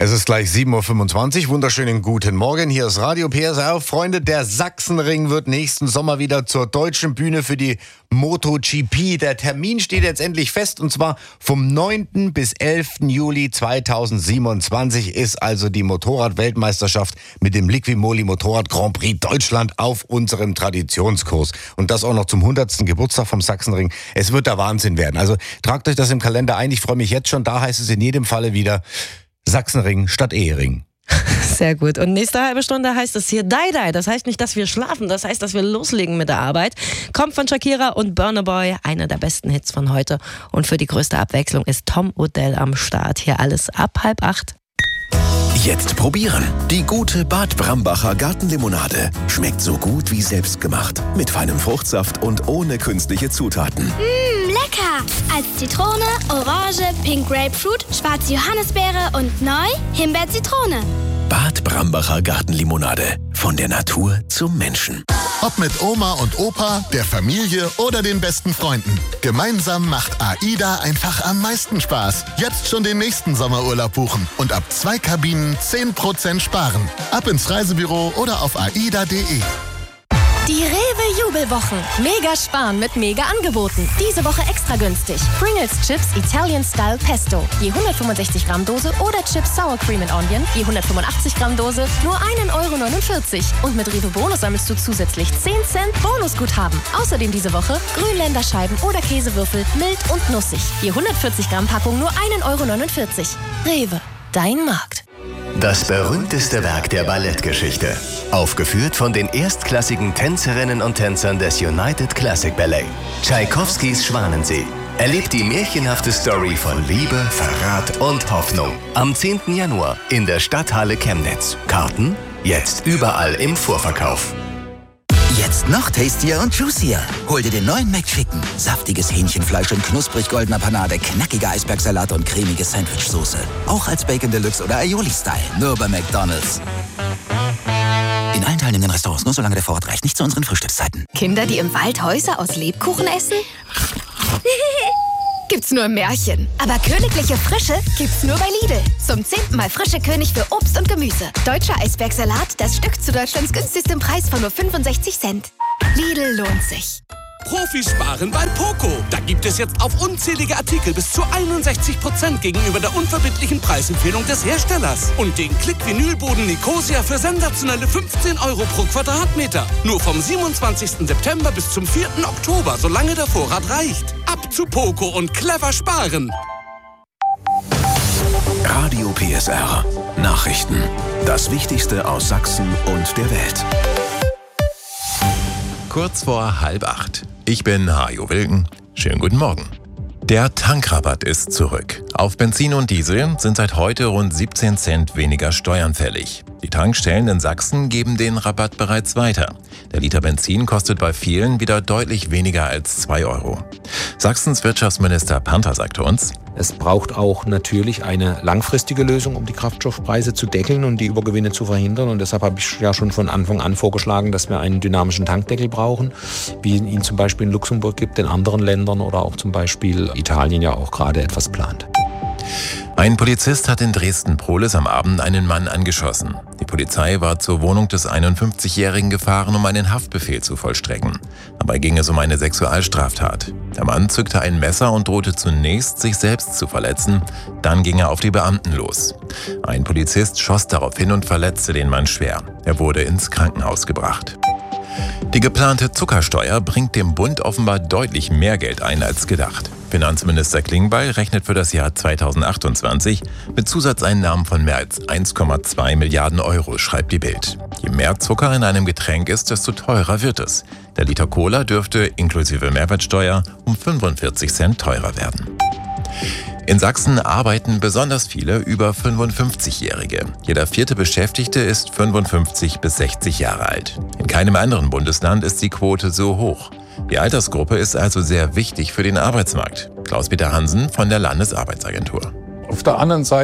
Es ist gleich 7.25 Uhr. Wunderschönen guten Morgen. Hier ist Radio PSR. Freunde, der Sachsenring wird nächsten Sommer wieder zur deutschen Bühne für die MotoGP. Der Termin steht jetzt endlich fest und zwar vom 9. bis 11. Juli 2027 ist also die Motorrad-Weltmeisterschaft mit dem Liqui-Moly Motorrad Grand Prix Deutschland auf unserem Traditionskurs. Und das auch noch zum 100. Geburtstag vom Sachsenring. Es wird der Wahnsinn werden. Also tragt euch das im Kalender ein. Ich freue mich jetzt schon. Da heißt es in jedem Falle wieder Sachsenring statt Ehering. Sehr gut. Und nächste halbe Stunde heißt es hier Die. Das heißt nicht, dass wir schlafen, das heißt, dass wir loslegen mit der Arbeit. Kommt von Shakira und Burna Boy, einer der besten Hits von heute. Und für die größte Abwechslung ist Tom Odell am Start. Hier alles ab 7:30. Jetzt probieren. Die gute Bad Brambacher Gartenlimonade. Schmeckt so gut wie selbstgemacht. Mit feinem Fruchtsaft und ohne künstliche Zutaten. Lecker! Als Zitrone, Orange, Pink Grapefruit, schwarze Johannisbeere und neu Himbeer-Zitrone. Bad Brambacher Gartenlimonade. Von der Natur zum Menschen. Ob mit Oma und Opa, der Familie oder den besten Freunden. Gemeinsam macht AIDA einfach am meisten Spaß. Jetzt schon den nächsten Sommerurlaub buchen und ab 2 Kabinen 10% sparen. Ab ins Reisebüro oder auf aida.de. Die Rewe-Jubelwochen. Mega sparen mit Mega-Angeboten. Diese Woche extra günstig. Pringles Chips Italian Style Pesto. Je 165 Gramm Dose oder Chips Sour Cream and Onion. Je 185 Gramm Dose. Nur 1,49 €. Und mit Rewe Bonus sammelst du zusätzlich 10 Cent Bonusguthaben. Außerdem diese Woche Grünländerscheiben oder Käsewürfel. Mild und nussig. Je 140 Gramm Packung nur 1,49 €. Rewe. Dein Markt. Das berühmteste Werk der Ballettgeschichte. Aufgeführt von den erstklassigen Tänzerinnen und Tänzern des United Classic Ballet. Tschaikowskis Schwanensee. Erlebt die märchenhafte Story von Liebe, Verrat und Hoffnung. Am 10. Januar in der Stadthalle Chemnitz. Karten jetzt überall im Vorverkauf. Jetzt noch tastier und juicier. Hol dir den neuen McChicken. Saftiges Hähnchenfleisch in knusprig goldener Panade, knackiger Eisbergsalat und cremige Sandwichsoße. Auch als Bacon Deluxe oder Aioli-Style. Nur bei McDonald's. In allen teilnehmenden Restaurants, nur solange der Vorrat reicht. Nicht zu unseren Frühstückszeiten. Kinder, die im Wald Häuser aus Lebkuchen essen? Gibt's nur im Märchen. Aber königliche Frische gibt's nur bei Lidl. Zum 10. Mal frische König für Obst und Gemüse. Deutscher Eisbergsalat, das Stück zu Deutschlands günstigstem Preis von nur 65 Cent. Lidl lohnt sich. Profis sparen bei Poco. Da gibt es jetzt auf unzählige Artikel bis zu 61% gegenüber der unverbindlichen Preisempfehlung des Herstellers. Und den Klick-Vinylboden Nicosia für sensationelle 15 € pro Quadratmeter. Nur vom 27. September bis zum 4. Oktober, solange der Vorrat reicht. Ab zu Poco und clever sparen. Radio PSR. Nachrichten. Das Wichtigste aus Sachsen und der Welt. Kurz vor 7:30. Ich bin Hajo Wilken. Schönen guten Morgen. Der Tankrabatt ist zurück. Auf Benzin und Diesel sind seit heute rund 17 Cent weniger Steuern fällig. Die Tankstellen in Sachsen geben den Rabatt bereits weiter. Der Liter Benzin kostet bei vielen wieder deutlich weniger als 2 €. Sachsens Wirtschaftsminister Panther sagte uns: Es braucht auch natürlich eine langfristige Lösung, um die Kraftstoffpreise zu deckeln und die Übergewinne zu verhindern. Und deshalb habe ich ja schon von Anfang an vorgeschlagen, dass wir einen dynamischen Tankdeckel brauchen, wie ihn zum Beispiel in Luxemburg gibt, in anderen Ländern oder auch zum Beispiel Italien ja auch gerade etwas plant. Ein Polizist hat in Dresden-Prohlis am Abend einen Mann angeschossen. Die Polizei war zur Wohnung des 51-Jährigen gefahren, um einen Haftbefehl zu vollstrecken. Dabei ging es um eine Sexualstraftat. Der Mann zückte ein Messer und drohte zunächst, sich selbst zu verletzen. Dann ging er auf die Beamten los. Ein Polizist schoss daraufhin und verletzte den Mann schwer. Er wurde ins Krankenhaus gebracht. Die geplante Zuckersteuer bringt dem Bund offenbar deutlich mehr Geld ein als gedacht. Finanzminister Klingbeil rechnet für das Jahr 2028 mit Zusatzeinnahmen von mehr als 1,2 Milliarden €, schreibt die Bild. Je mehr Zucker in einem Getränk ist, desto teurer wird es. Der Liter Cola dürfte inklusive Mehrwertsteuer um 45 Cent teurer werden. In Sachsen arbeiten besonders viele über 55-Jährige. Jeder 4. Beschäftigte ist 55 bis 60 Jahre alt. In keinem anderen Bundesland ist die Quote so hoch. Die Altersgruppe ist also sehr wichtig für den Arbeitsmarkt. Klaus-Peter Hansen von der Landesarbeitsagentur. Auf der anderen Seite,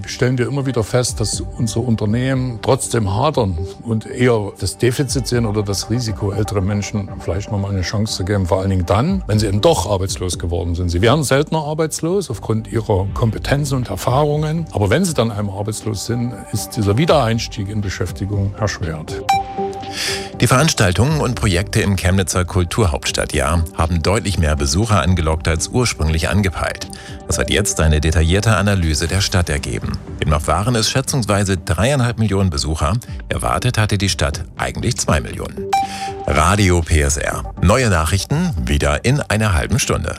stellen wir immer wieder fest, dass unsere Unternehmen trotzdem hadern und eher das Defizit sehen oder das Risiko, ältere Menschen vielleicht nochmal eine Chance zu geben. Vor allen Dingen dann, wenn sie eben doch arbeitslos geworden sind. Sie werden seltener arbeitslos aufgrund ihrer Kompetenzen und Erfahrungen. Aber wenn sie dann einmal arbeitslos sind, ist dieser Wiedereinstieg in Beschäftigung erschwert. Die Veranstaltungen und Projekte im Chemnitzer Kulturhauptstadtjahr haben deutlich mehr Besucher angelockt als ursprünglich angepeilt. Das hat jetzt eine detaillierte Analyse der Stadt ergeben. Demnach waren es schätzungsweise 3,5 Millionen Besucher. Erwartet hatte die Stadt eigentlich 2 Millionen. Radio PSR. Neue Nachrichten wieder in einer halben Stunde.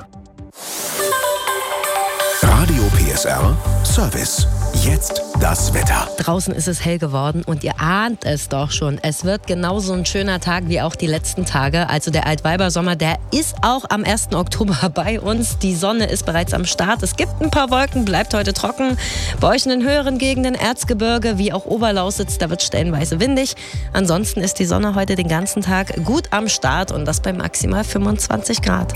Radio PSR Service. Jetzt das Wetter. Draußen ist es hell geworden und ihr ahnt es doch schon. Es wird genauso ein schöner Tag wie auch die letzten Tage. Also der Altweibersommer, der ist auch am 1. Oktober bei uns. Die Sonne ist bereits am Start. Es gibt ein paar Wolken, bleibt heute trocken. Bei euch in den höheren Gegenden, Erzgebirge wie auch Oberlausitz, da wird stellenweise windig. Ansonsten ist die Sonne heute den ganzen Tag gut am Start und das bei maximal 25 Grad.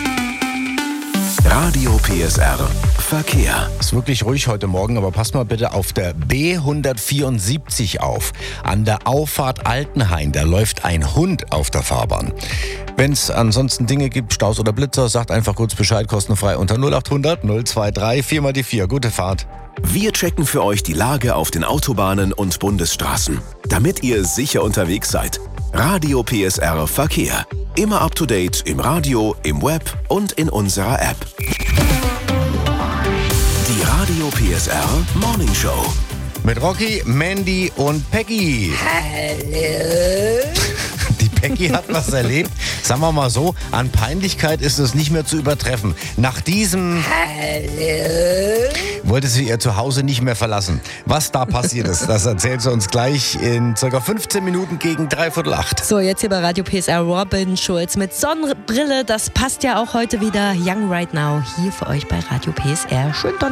Radio PSR Verkehr. Ist wirklich ruhig heute Morgen, aber passt mal bitte auf der B174 auf. An der Auffahrt Altenhain, da läuft ein Hund auf der Fahrbahn. Wenn es ansonsten Dinge gibt, Staus oder Blitzer, sagt einfach kurz Bescheid, kostenfrei unter 0800 023 4 mal die 4. Gute Fahrt. Wir checken für euch die Lage auf den Autobahnen und Bundesstraßen, damit ihr sicher unterwegs seid. Radio PSR Verkehr. Immer up to date im Radio, im Web und in unserer App. Die Radio PSR Morning Show. Mit Rocky, Mandy und Peggy. Hallo. Die Peggy hat was erlebt. Sagen wir mal so, an Peinlichkeit ist es nicht mehr zu übertreffen. Nach diesem wollte sie ihr Zuhause nicht mehr verlassen. Was da passiert ist, das erzählt sie uns gleich in ca. 15 Minuten gegen 7:45. So, jetzt hier bei Radio PSR Robin Schulz mit Sonnenbrille. Das passt ja auch heute wieder. Young Right Now hier für euch bei Radio PSR. Schön